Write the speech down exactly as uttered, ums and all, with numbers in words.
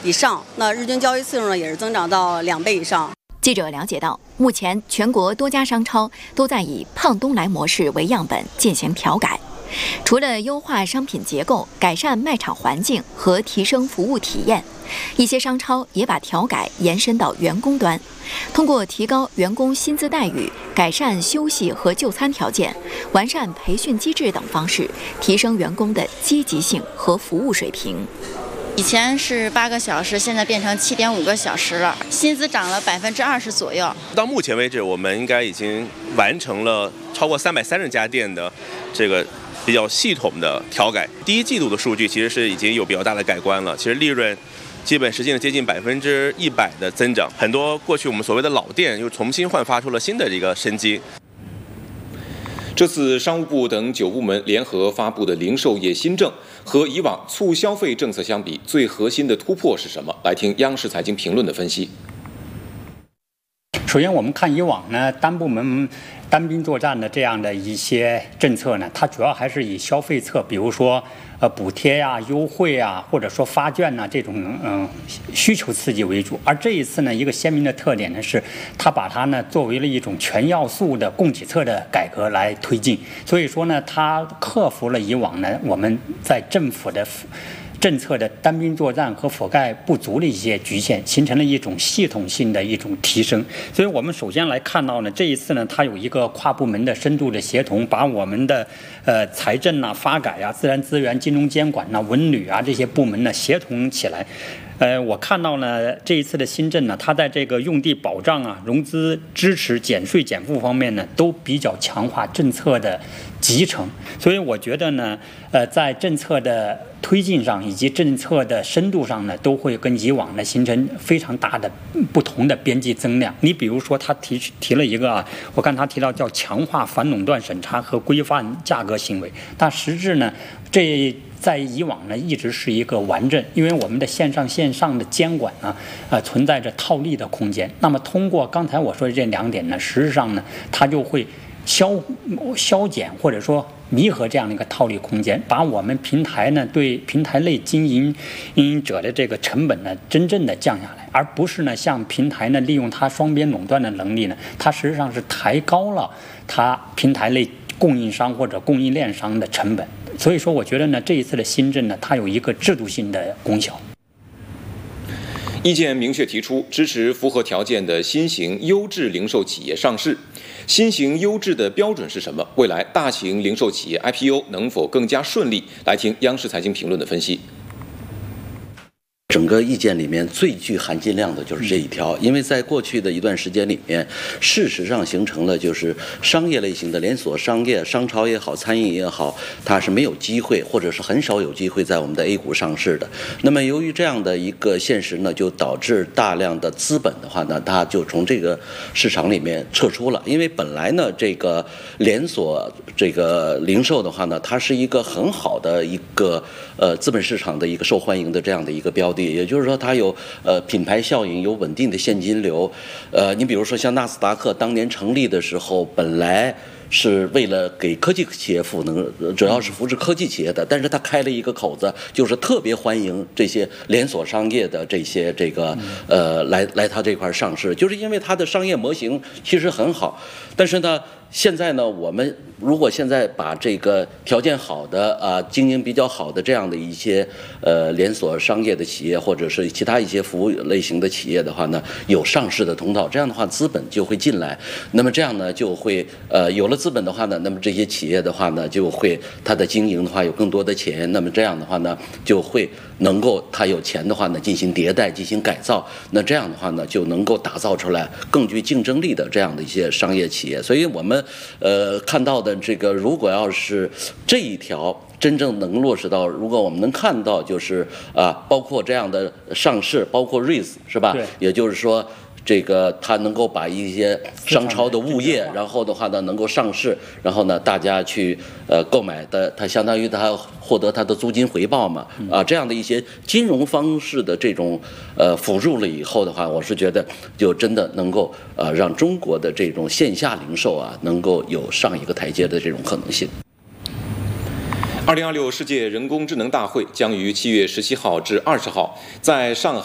以上，那日均交易次数呢也是增长到两倍以上。 记者了解到，目前全国多家商超都在以胖东来模式为样本进行调改。除了优化商品结构、改善卖场环境和提升服务体验，一些商超也把调改延伸到员工端，通过提高员工薪资待遇、改善休息和就餐条件、完善培训机制等方式，提升员工的积极性和服务水平。 以前是八个小时，现在变成七点五个小时了，薪资涨了百分之二十左右。 到目前为止，我们应该已经完成了超过三百三十家店的这个比较系统的调改。第一季度的数据其实是已经有比较大的改观了，其实利润基本实现了接近百分之一百的增长，很多过去我们所谓的老店又重新焕发出了新的这个生机。 这次商务部等九部门联合发布的零售业新政和以往促消费政策相比，最核心的突破是什么？来听央视财经评论的分析。 首先，我们看以往呢单部门单兵作战的这样的一些政策呢，它主要还是以消费侧，比如说呃补贴呀、优惠啊，或者说发券呐、这种嗯、呃、需求刺激为主。而这一次呢，一个鲜明的特点呢是，它把它呢作为了一种全要素的供给侧的改革来推进。所以说呢，它克服了以往呢我们在政府的政策的单兵作战和覆盖不足的一些局限，形成了一种系统性的一种提升。所以我们首先来看到呢，这一次呢，它有一个跨部门的深度的协同，把我们的呃财政啊、发改啊、自然资源、金融监管呐、文旅啊这些部门呢协同起来。呃，我看到呢，这一次的新政呢，它在这个用地保障啊、融资支持、减税减负方面呢，都比较强化政策的集成。所以我觉得呢，呃，在政策的推进上以及政策的深度上呢，都会跟以往呢形成非常大的不同的边际增量。你比如说，他提提了一个啊，我看他提到叫强化反垄断审查和规范价格行为，但实质呢，这在以往呢一直是一个顽症，因为我们的线上线上的监管呢，呃，存在着套利的空间。那么通过刚才我说的这两点呢，实质上呢，它就会消消减或者说弥合这样的一个套利空间，把我们平台呢对平台类经营经营者的这个成本呢真正的降下来，而不是呢像平台呢利用它双边垄断的能力呢，它实际上是抬高了它平台类供应商或者供应链商的成本。所以说，我觉得呢，这一次的新政呢，它有一个制度性的功效。 意见明确提出，支持符合条件的新型优质零售企业上市。新型优质的标准是什么？未来大型零售企业 I P O 能否更加顺利？来听央视财经评论的分析。 整个意见里面最具含金量的就是这一条，因为在过去的一段时间里面，事实上形成了就是商业类型的连锁商业、商超也好、餐饮也好，它是没有机会或者是很少有机会在我们的 A 股上市的。那么由于这样的一个现实呢，就导致大量的资本的话呢，它就从这个市场里面撤出了。因为本来呢，这个连锁这个零售的话呢，它是一个很好的一个呃资本市场的一个受欢迎的这样的一个标的。也就是说，它有呃品牌效应，有稳定的现金流。呃，你比如说像纳斯达克当年成立的时候，本来是为了给科技企业赋能，主要是扶持科技企业的，但是它开了一个口子，就是特别欢迎这些连锁商业的这些这个呃来来它这块上市，就是因为它的商业模型其实很好，但是呢。现在呢，我们如果现在把这个条件好的啊、经营比较好的这样的一些呃连锁商业的企业，或者是其他一些服务类型的企业的话呢，有上市的通道，这样的话资本就会进来。那么这样呢，就会呃有了资本的话呢，那么这些企业的话呢，就会它的经营的话有更多的钱，那么这样的话呢，就会能够它有钱的话呢，进行迭代、进行改造。那这样的话呢，就能够打造出来更具竞争力的这样的一些商业企业。所以我们呃，看到的这个，如果要是这一条真正能落实到，如果我们能看到，就是啊，包括这样的上市，包括 R E I S 是吧？对，也就是说。这个它能够把一些商超的物业，然后的话呢能够上市，然后呢大家去呃购买的，它相当于它获得它的租金回报嘛，啊这样的一些金融方式的这种呃辅助了以后的话，我是觉得就真的能够呃让中国的这种线下零售啊能够有上一个台阶的这种可能性。 二零二六世界人工智能大会将于七月十七号至二十号在上海。